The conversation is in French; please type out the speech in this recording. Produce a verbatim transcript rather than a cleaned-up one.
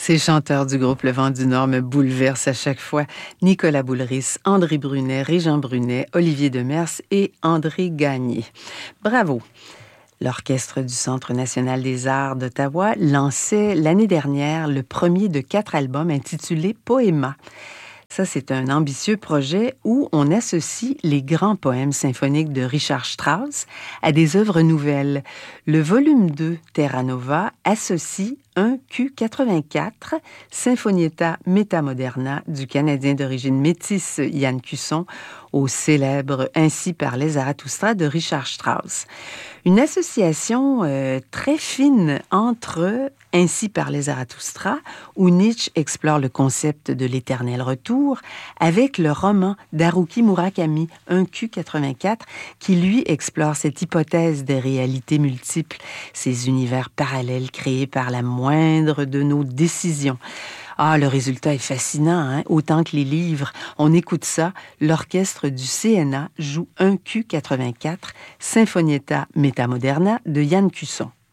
Ces chanteurs du groupe Le Vent du Nord me bouleversent à chaque fois. Nicolas Boulris, André Brunet, Régent Brunet, Olivier Demers et André Gagné. Bravo! L'Orchestre du Centre national des arts d'Ottawa lançait l'année dernière le premier de quatre albums intitulé Poéma. Ça, c'est un ambitieux projet où on associe les grands poèmes symphoniques de Richard Strauss à des œuvres nouvelles. Le volume deux, Terra Nova, associe un Q quatre-vingt-quatre, Sinfonietta Metamoderna du Canadien d'origine métisse Yann Cusson, au célèbre Ainsi parlait Zarathustra de Richard Strauss. Une association euh, très fine entre Ainsi parlait Zarathustra, où Nietzsche explore le concept de l'éternel retour, avec le roman d'Haruki Murakami, un Q quatre-vingt-quatre, qui lui explore cette hypothèse des réalités multiples, ces univers parallèles créés par la moindre de nos décisions. Ah, le résultat est fascinant, hein? Autant que les livres. On écoute ça, l'orchestre du C N A joue un Q quatre-vingt-quatre, Sinfonietta Metamoderna de Yann Cusson.